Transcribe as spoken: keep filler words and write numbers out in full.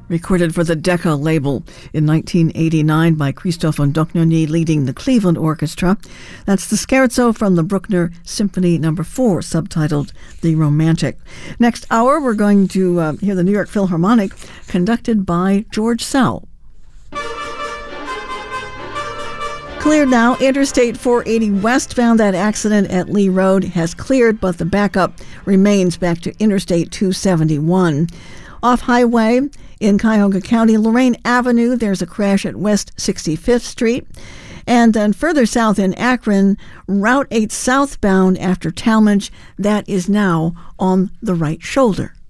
recorded for the Decca label in nineteen eighty-nine by Christophe Andognoni leading the Cleveland Orchestra. That's the scherzo from the Bruckner Symphony Number four, subtitled The Romantic. Next hour, we're going to uh, hear the New York Philharmonic, conducted by George Sell. Cleared now. Interstate four eighty westbound, that accident at Lee Road has cleared, but the backup remains back to Interstate two seventy-one. Off highway in Cuyahoga County, Lorraine Avenue, there's a crash at West sixty-fifth Street. And then further south in Akron, Route eight southbound after Talmadge, that is now on the right shoulder.